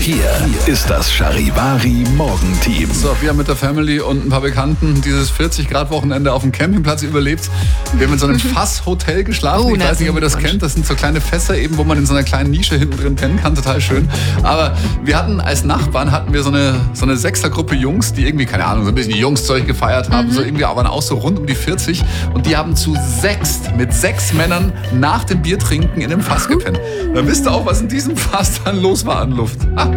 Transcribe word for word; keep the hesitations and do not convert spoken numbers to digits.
Hier ist das Charivari Morgenteam. So, wir haben mit der Family und ein paar Bekannten dieses vierzig Grad Wochenende auf dem Campingplatz überlebt. Wir haben in so einem Fasshotel geschlafen. Oh, ich weiß nicht, ob ihr das kennt. Das sind so kleine Fässer eben, wo man in so einer kleinen Nische hinten drin pennen kann. Total schön. Aber wir hatten als Nachbarn hatten wir so eine, so eine Sechsergruppe Jungs, die irgendwie, keine Ahnung, so ein bisschen Jungszeug gefeiert haben. Mhm. So irgendwie, aber auch so rund um die vierzig. Und die haben zu sechst, mit sechs Männern nach dem Biertrinken in einem Fass gepennt. Da wisst ihr auch, was in diesem Fass dann los war an Luft. Ha.